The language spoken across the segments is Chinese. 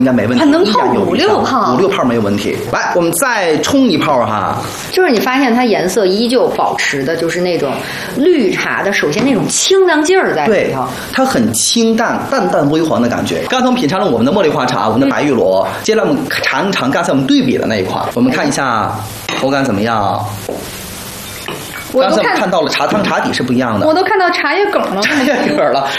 应该没问题， 能泡5、6泡 ，5、6泡没有问题。来，我们再冲一泡哈。 就是你发现它颜色依旧保持的就是那种绿茶的，首先那种清凉劲儿在里头， 它很清淡、淡淡微黄的感觉。刚才我们品尝了我们的茉莉花茶，我们的白玉螺，接下来我们尝一尝刚才我们对比的那一款，我们看一下口感怎么样。刚才我们看到了茶汤茶底是不一样的， 我都看到茶叶梗了， 茶叶梗了。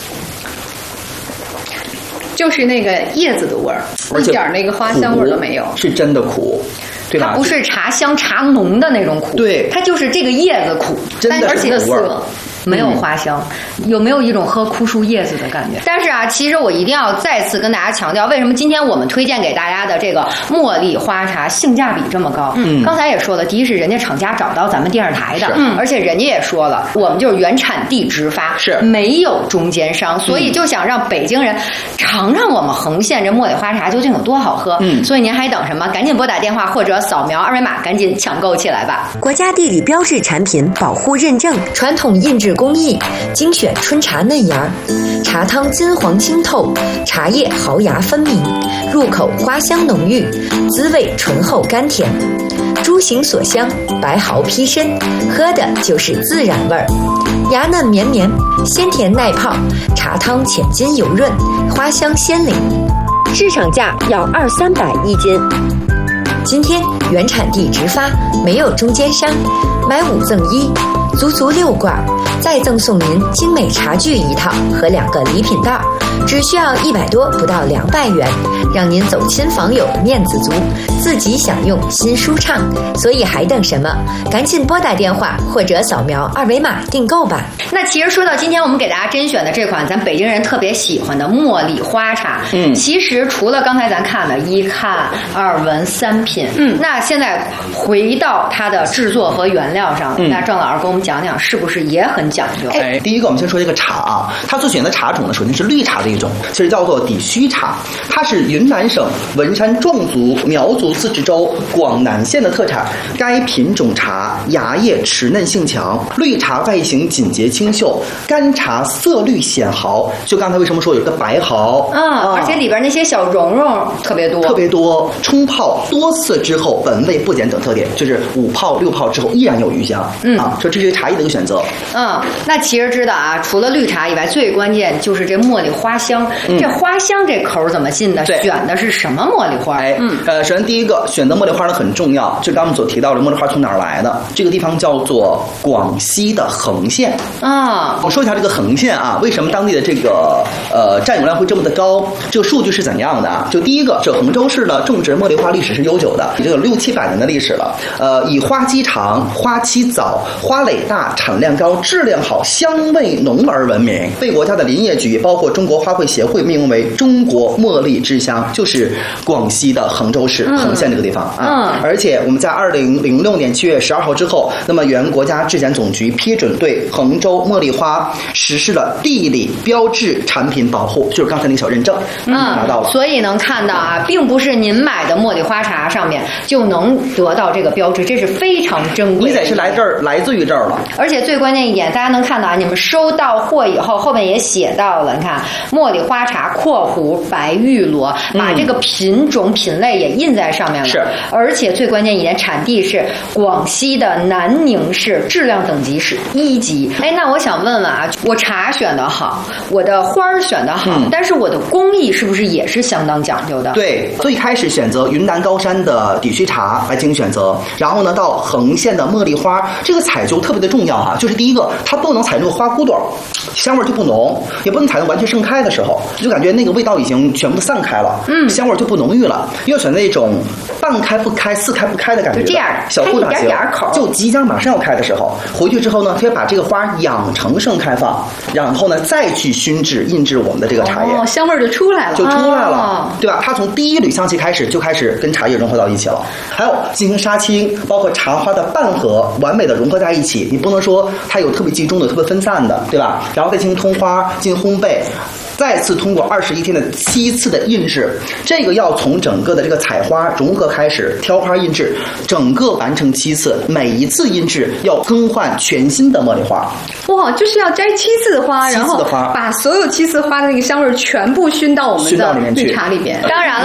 就是那个叶子的味儿，一点那个花香味都没有， 是真的苦，对吧？ 它不是茶香茶浓的那种苦， 对， 它就是这个叶子苦， 真的是苦味儿。 没有花香，有没有一种喝枯树叶子的感觉？但是啊，其实我一定要再次跟大家强调，为什么今天我们推荐给大家的这个茉莉花茶性价比这么高？刚才也说了，第一是人家厂家找到咱们电视台的，而且人家也说了，我们就是原产地直发， 是没有中间商，所以就想让北京人尝尝我们横县这茉莉花茶究竟有多好喝。所以您还等什么？赶紧拨打电话或者扫描二维码，赶紧抢购起来吧！ 国家地理标志产品保护认证，传统印制工艺，精选春茶嫩芽，茶汤金黄清透，茶叶毫芽分明，入口花香浓郁，滋味醇厚甘甜，株形所香，白毫披身，喝的就是自然味儿，芽嫩绵绵，鲜甜耐泡，茶汤浅津油润，花香鲜灵，市场价要200-300一斤。今天原产地直发，没有中间商，买5赠1，足足6罐，再赠送您精美茶具1套和2个礼品袋，只需要100多不到200元，让您走亲访友面子足，自己享用心舒畅。所以还等什么？赶紧拨打电话或者扫描二维码订购吧。 那其实说到今天我们给大家甄选的这款咱北京人特别喜欢的茉莉花茶，其实除了刚才咱看的1看2闻3品，那现在回到它的制作和原料上，那郑老师给我们讲讲是不是也很讲究？ 第一个我们先说这个茶啊，它所选的茶种呢，首先是绿茶的一种，其实叫做底须茶，它是云南省文山壮族苗族自治州广南县的特产。该品种茶芽叶持嫩性强，绿茶外形紧结清秀，干茶色绿显毫。就刚才为什么说有个白毫而且里边那些小蓉蓉特别多， 冲泡多次之后本味不减等特点，就是5泡6泡之后依然有余香。说这是茶叶的一个选择。 那其实知道啊，除了绿茶以外，最关键就是这茉莉花香。这花香这口怎么进的？选的是什么茉莉花？ 首先第一个选择茉莉花呢很重要，就刚刚我们所提到的茉莉花从哪儿来的？这个地方叫做广西的横县我说一下这个横县啊，为什么当地的这个占有量会这么的高？这个数据是怎样的啊？就第一个，这衡州市的种植茉莉花历史是悠久的，已经有600-700年的历史了。以花期长、花期早、花蕾大、产量高、质量好、香味浓而闻名，被国家的林业局包括中国花卉协会命名为中国茉莉之乡，就是广西的衡州市横县这个地方而且我们在2006年7月12号之后，那么原国家质检总局批准对衡州茉莉花实施了地理标志产品保护，就是刚才那个小认证拿到了。 所以能看到啊，并不是您买的茉莉花茶上面就能得到这个标志，这是非常珍贵的。 你得是来自于这儿了。 而且最关键一点，大家能看到啊，你们收到货以后，后面也写到了，你看茉莉花茶（括弧白玉螺），把这个品种品类也印在上面了。 是， 而且最关键一点，产地是广西的南宁市，质量等级是1级。那我想问问啊，我茶选得好，我的花儿选得好，但是我的工艺是不是也是相当讲究的？ 对，最开始选择云南高山的底须茶来进行选择，然后呢到横县的茉莉花，这个采就特别的重要就是第一个，它不能采那个花骨朵，香味就不浓，也不能采到完全盛开的时候，就感觉那个味道已经全部散开了，香味就不浓郁了。要选那种半开不开、似开不开的感觉， 就这样小骨朵型，就即将马上要开的时候，回去之后呢，可以把这个花养成盛开放，然后呢再去熏制印制我们的这个茶叶， 香味就出来了， 对吧？它从第一缕香气开始就开始跟茶叶融合到一起了，还有进行杀青，包括茶花的拌合，完美的融合在一起。你不能说它有特别集中的、特别分散的，对吧？然后再进行通花、进行烘焙。 再次通过21天的7次的印制，这个要从整个的这个采花融合开始，挑花印制，整个完成7次，每一次印制要更换全新的茉莉花。 哇，就是要摘7次的花，然后把所有7次花的那个香味全部熏到我们的绿茶里边。 当然了。